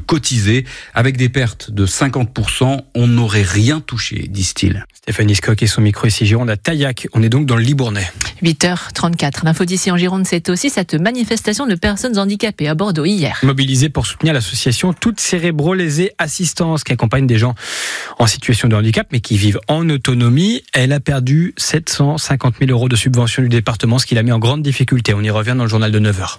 cotisé. Avec des pertes de 50%, on n'aurait rien touché, disent-ils. Stéphanie Scocq et son micro ici Gironde à Taillac. On est donc dans le Libournais. 8h34. L'info d'ici en Gironde, c'est aussi cette manifestation de personnes handicapées à Bordeaux hier. Mobilisée pour soutenir l'association Toutes Cérébro-Lésées Assistance qui accompagne des gens en situation de handicap mais qui vivent en autonomie. Elle a perdu 750 000 € de subvention du département, ce qui l'a mis en grande difficulté. On y revient dans le journal de 9h.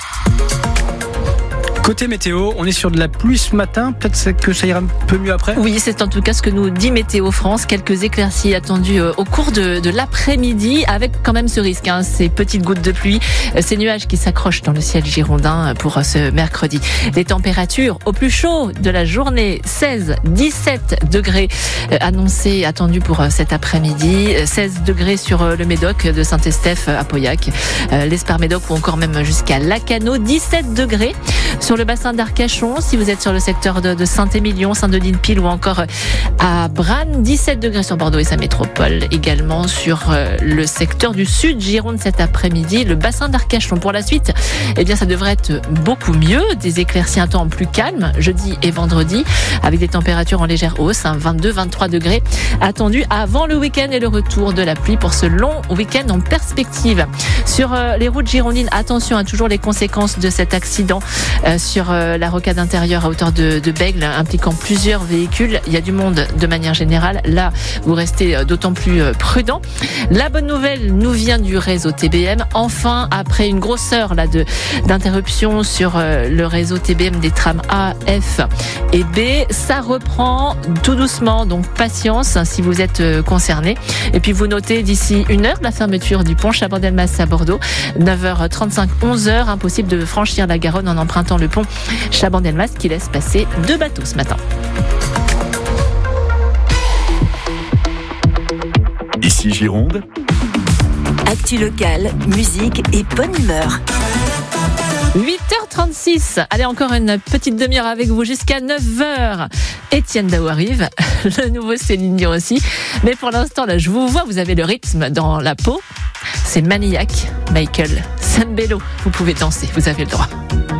Côté météo, on est sur de la pluie ce matin. Peut-être que ça ira un peu mieux après. Oui, c'est en tout cas ce que nous dit Météo France. Quelques éclaircies attendues au cours de l'après-midi, avec quand même ce risque, ces petites gouttes de pluie, ces nuages qui s'accrochent dans le ciel girondin pour ce mercredi. Les températures au plus chaud de la journée, 16-17 degrés attendues pour cet après-midi. 16 degrés sur le Médoc de Saint-Estèphe à Pauillac, l'Espar-Médoc ou encore même jusqu'à Lacanau. 17 degrés sur le bassin d'Arcachon, si vous êtes sur le secteur de Saint-Émilion, Saint-Denis-de-Pile ou encore à Branne. 17 degrés sur Bordeaux et sa métropole. Également sur le secteur du sud Gironde cet après-midi, le bassin d'Arcachon. Pour la suite, ça devrait être beaucoup mieux. Des éclaircies un temps plus calme jeudi et vendredi, avec des températures en légère hausse, 22-23 degrés attendus avant le week-end et le retour de la pluie pour ce long week-end en perspective. Sur les routes girondines, attention à toujours les conséquences de cet accident sur la rocade intérieure à hauteur de Bègle, impliquant plusieurs véhicules. Il y a du monde de manière générale. Là, vous restez d'autant plus prudent. La bonne nouvelle nous vient du réseau TBM. Enfin, après une grosse heure d'interruption sur le réseau TBM des trams A, F et B, ça reprend tout doucement. Donc patience si vous êtes concerné. Et puis vous notez d'ici une heure la fermeture du pont Chabandelmas à Bordeaux. 9h35, 11h, impossible de franchir la Garonne en empruntant le pont Chabandelmas qui laisse passer 2 bateaux ce matin. Ici Gironde. Actu locale, musique et bonne humeur. 8h36. Allez, encore une petite demi-heure avec vous jusqu'à 9h. Étienne Dao arrive. Le nouveau Céline Dion aussi. Mais pour l'instant, là, je vous vois, vous avez le rythme dans la peau. C'est Maniac, Michael Sambello. Vous pouvez danser, vous avez le droit.